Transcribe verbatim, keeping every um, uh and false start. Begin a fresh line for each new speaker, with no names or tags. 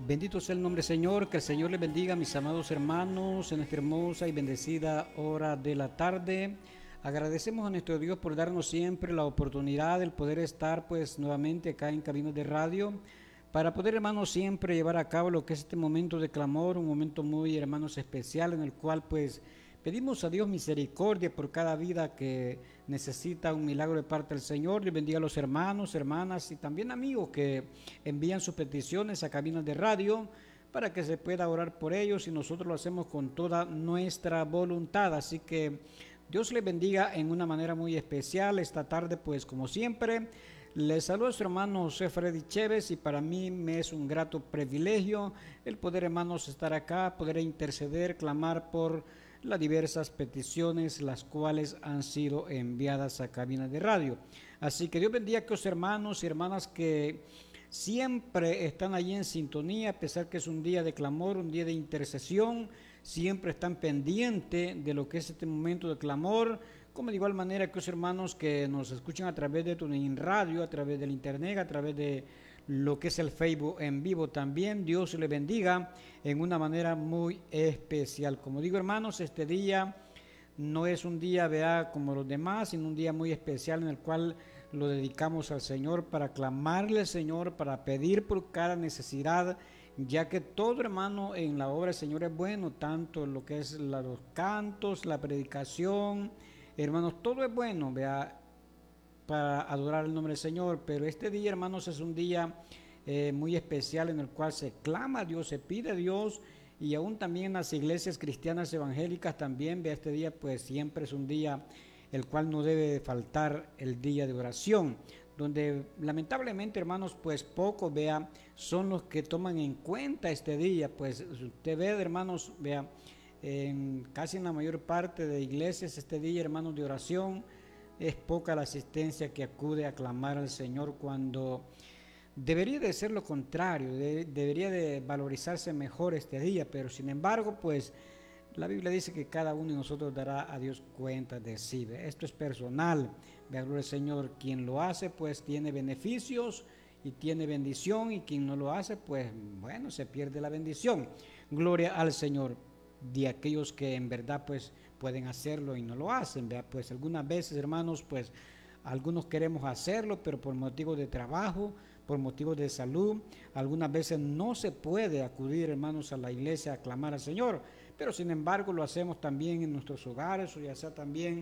Bendito sea el nombre Señor, que el Señor les bendiga a mis amados hermanos en esta hermosa y bendecida hora de la tarde. Agradecemos a nuestro Dios por darnos siempre la oportunidad de poder estar pues nuevamente acá en Caminos de Radio, para poder, hermanos, siempre llevar a cabo lo que es este momento de clamor, un momento muy, hermanos, especial en el cual pues pedimos a Dios misericordia por cada vida que necesita un milagro de parte del Señor. Dios bendiga a los hermanos, hermanas y también amigos que envían sus peticiones a Caminos de Radio para que se pueda orar por ellos, y nosotros lo hacemos con toda nuestra voluntad. Así que Dios les bendiga en una manera muy especial esta tarde, pues como siempre. Les saludo a su hermano José Freddy Chévez, y para mí me es un grato privilegio el poder, hermanos, estar acá, poder interceder, clamar por las diversas peticiones las cuales han sido enviadas a Cabina de Radio. Así que Dios bendiga a los hermanos y hermanas que siempre están allí en sintonía, a pesar que es un día de clamor, un día de intercesión, siempre están pendientes de lo que es este momento de clamor, como de igual manera que los hermanos que nos escuchan a través de TuneIn Radio, a través del internet, a través de lo que es el Facebook en vivo también. Dios les bendiga en una manera muy especial. Como digo, hermanos, este día no es un día, vea, como los demás, sino un día muy especial en el cual lo dedicamos al Señor para clamarle al Señor, para pedir por cada necesidad, ya que todo, hermano, en la obra del Señor es bueno, tanto lo que es la, los cantos, la predicación, hermanos, todo es bueno, vea, para adorar el nombre del Señor. Pero este día, hermanos, es un día eh, muy especial en el cual se clama a Dios, se pide a Dios, y aún también en las iglesias cristianas evangélicas también, vea, este día pues siempre es un día el cual no debe faltar el día de oración, donde lamentablemente, hermanos, pues pocos, vea, son los que toman en cuenta este día. Pues usted ve, hermanos, vea, en casi en la mayor parte de iglesias este día, hermanos, de oración, es poca la asistencia que acude a clamar al Señor, cuando debería de ser lo contrario, de, debería de valorizarse mejor este día. Pero sin embargo, pues la Biblia dice que cada uno de nosotros dará a Dios cuenta de sí. Esto es personal, vea, gloria al Señor. Quien lo hace pues tiene beneficios y tiene bendición, y quien no lo hace pues bueno, se pierde la bendición. Gloria al Señor. De aquellos que en verdad pues pueden hacerlo y no lo hacen, vea, pues algunas veces, hermanos, pues algunos queremos hacerlo, pero por motivos de trabajo, por motivos de salud, algunas veces no se puede acudir, hermanos, a la iglesia a clamar al Señor, pero sin embargo lo hacemos también en nuestros hogares, o ya sea también